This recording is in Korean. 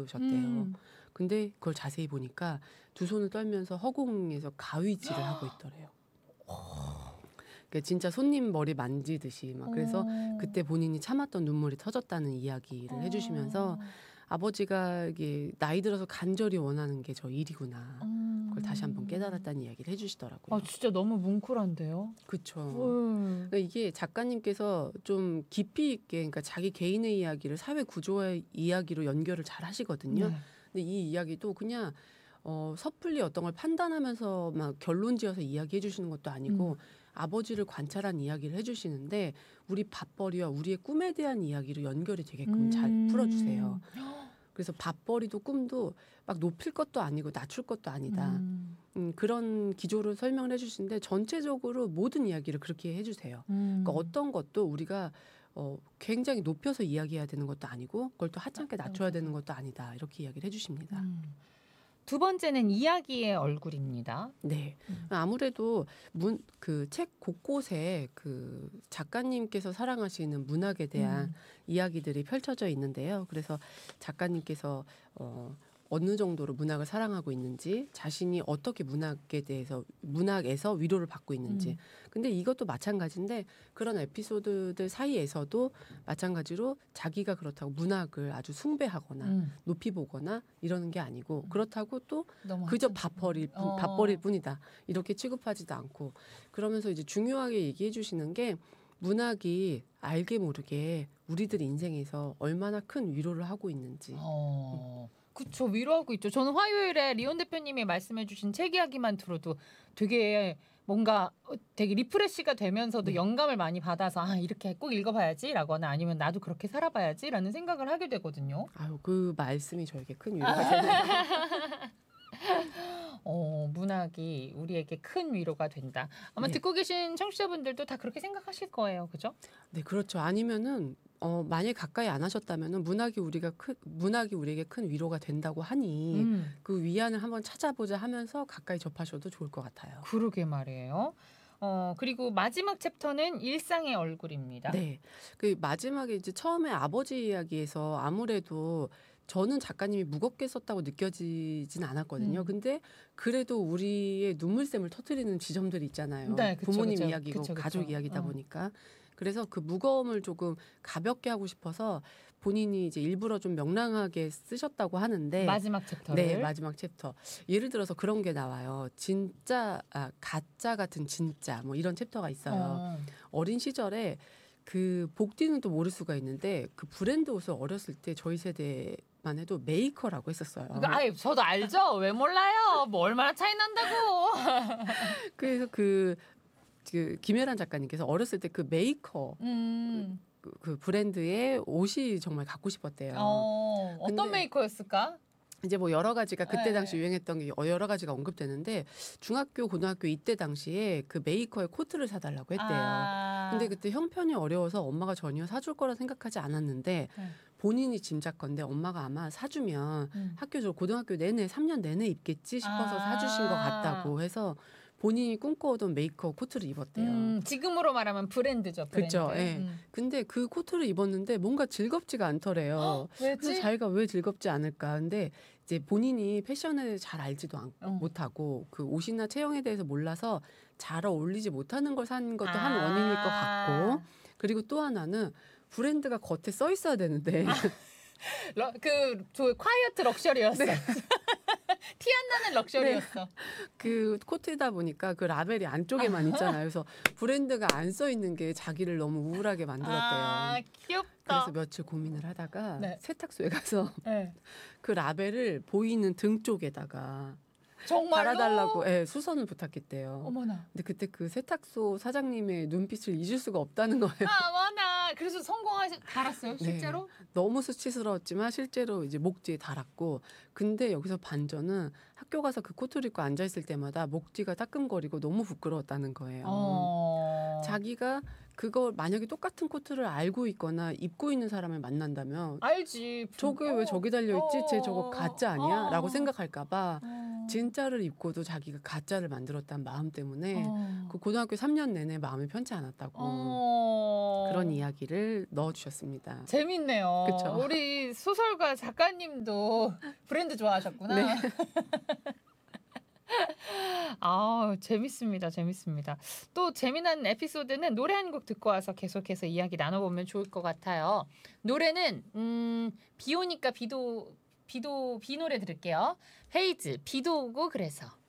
입으셨대요. 근데 그걸 자세히 보니까 두 손을 떨면서 허공에서 가위질을 하고 있더래요. 그러니까 진짜 손님 머리 만지듯이 막 그래서 그때 본인이 참았던 눈물이 터졌다는 이야기를 해주시면서 아버지가 이게 나이 들어서 간절히 원하는 게 저 일이구나. 그걸 다시 한번 깨달았다는 이야기를 해주시더라고요. 아 진짜 너무 뭉클한데요. 그렇죠. 그러니까 이게 작가님께서 좀 깊이 있게 그러니까 자기 개인의 이야기를 사회 구조의 이야기로 연결을 잘 하시거든요. 네. 근데 이 이야기도 그냥 섣불리 어떤 걸 판단하면서 막 결론지어서 이야기해 주시는 것도 아니고 아버지를 관찰한 이야기를 해주시는데 우리 밥벌이와 우리의 꿈에 대한 이야기로 연결이 되게끔 잘 풀어주세요. 그래서 밥벌이도 꿈도 막 높일 것도 아니고 낮출 것도 아니다. 그런 기조를 설명을 해주시는데 전체적으로 모든 이야기를 그렇게 해주세요. 그러니까 어떤 것도 우리가 굉장히 높여서 이야기해야 되는 것도 아니고 그걸 또 하찮게 낮춰야 되는 것도 아니다. 이렇게 이야기를 해주십니다. 두 번째는 이야기의 얼굴입니다. 네, 아무래도 그 책 곳곳에 그 작가님께서 사랑하시는 문학에 대한 이야기들이 펼쳐져 있는데요. 그래서 작가님께서 어느 정도로 문학을 사랑하고 있는지, 자신이 어떻게 문학에서 위로를 받고 있는지. 근데 이것도 마찬가지인데 그런 에피소드들 사이에서도 마찬가지로 자기가 그렇다고 문학을 아주 숭배하거나 높이 보거나 이러는 게 아니고 그렇다고 또 그저 밥벌일 뿐이다. 이렇게 취급하지도 않고 그러면서 이제 중요하게 얘기해 주시는 게 문학이 알게 모르게 우리들 인생에서 얼마나 큰 위로를 하고 있는지. 그쵸, 위로하고 있죠. 저는 화요일에 리온 대표님이 말씀해주신 책 이야기만 들어도 되게 뭔가 되게 리프레시가 되면서도 영감을 많이 받아서 아 이렇게 꼭 읽어봐야지라거나 아니면 나도 그렇게 살아봐야지라는 생각을 하게 되거든요. 아유, 그 말씀이 저에게 큰 위로가 되네요. 문학이 우리에게 큰 위로가 된다. 아마 네. 듣고 계신 청취자분들도 다 그렇게 생각하실 거예요, 그죠? 네, 그렇죠. 아니면은 만약 가까이 안 하셨다면은 문학이 우리에게 큰 위로가 된다고 하니 그 위안을 한번 찾아보자 하면서 가까이 접하셔도 좋을 것 같아요. 그러게 말이에요. 그리고 마지막 챕터는 일상의 얼굴입니다. 네, 그 마지막에 이제 처음에 아버지 이야기에서 아무래도 저는 작가님이 무겁게 썼다고 느껴지진 않았거든요. 근데 그래도 우리의 눈물샘을 터뜨리는 지점들이 있잖아요. 네, 그쵸, 부모님 그쵸. 이야기고 그쵸, 그쵸. 가족 이야기다 보니까. 그래서 그 무거움을 조금 가볍게 하고 싶어서 본인이 이제 일부러 좀 명랑하게 쓰셨다고 하는데 마지막 챕터를. 네, 마지막 챕터. 예를 들어서 그런 게 나와요. 가짜 같은 진짜 뭐 이런 챕터가 있어요. 어린 시절에 그 복디는 또 모를 수가 있는데 그 브랜드 옷을 어렸을 때 저희 세대만 해도 메이커라고 했었어요. 아예 저도 알죠. 왜 몰라요? 뭐 얼마나 차이 난다고. 그래서 그 김혜란 작가님께서 어렸을 때 그 메이커 그 브랜드의 옷이 정말 갖고 싶었대요. 어떤 메이커였을까? 이제 뭐 여러 가지가 그때 네. 당시 유행했던 게 여러 가지가 언급되는데 중학교, 고등학교 이때 당시에 그 메이커의 코트를 사달라고 했대요. 근데 그때 형편이 어려워서 엄마가 전혀 사줄 거라 생각하지 않았는데 본인이 짐작건데 엄마가 아마 사주면 고등학교 내내 3년 내내 입겠지 싶어서 사주신 것 같다고 해서 본인이 꿈꿔오던 메이커 코트를 입었대요. 지금으로 말하면 브랜드죠. 브랜드. 그렇죠. 예. 근데 그 코트를 입었는데 뭔가 즐겁지가 않더래요. 왜지? 그래서 자기가 왜 즐겁지 않을까. 근데 이제 본인이 패션을 잘 알지도 못하고 그 옷이나 체형에 대해서 몰라서 잘 어울리지 못하는 걸 산 것도 한 원인일 것 같고 그리고 또 하나는 브랜드가 겉에 써 있어야 되는데 저 콰이어트 럭셔리였어. 네. 티 안 나는 럭셔리였어. 그 코트다 보니까 그 라벨이 안쪽에만 있잖아요. 그래서 브랜드가 안 써 있는 게 자기를 너무 우울하게 만들었대요. 귀엽다. 그래서 며칠 고민을 하다가 네. 세탁소에 가서 네. 그 라벨을 보이는 등 쪽에다가 정말로? 달아달라고 수선을 부탁했대요. 어머나. 근데 그때 그 세탁소 사장님의 눈빛을 잊을 수가 없다는 거예요. 어머나. 그래서 달았어요, 실제로? 네. 너무 수치스러웠지만 실제로 이제 목 뒤에 달았고 근데 여기서 반전은 학교 가서 그 코트를 입고 앉아있을 때마다 목 뒤가 따끔거리고 너무 부끄러웠다는 거예요. 자기가 그거 만약에 똑같은 코트를 알고 있거나 입고 있는 사람을 만난다면 알지. 저게 왜 저기 달려있지? 쟤 저거 가짜 아니야? 라고 생각할까 봐 진짜를 입고도 자기가 가짜를 만들었다는 마음 때문에 어. 그 고등학교 3년 내내 마음이 편치 않았다고 그런 이야기를 넣어주셨습니다. 재밌네요. 그쵸. 우리 소설가 작가님도 브랜드 좋아하셨구나. 네. 아, 재밌습니다. 재밌습니다. 또 재미난 에피소드는 노래 한 곡 듣고 와서 계속해서 이야기 나눠보면 좋을 것 같아요. 노래는 비 오니까 비 노래 들을게요. 헤이즈 비도 오고 그래서.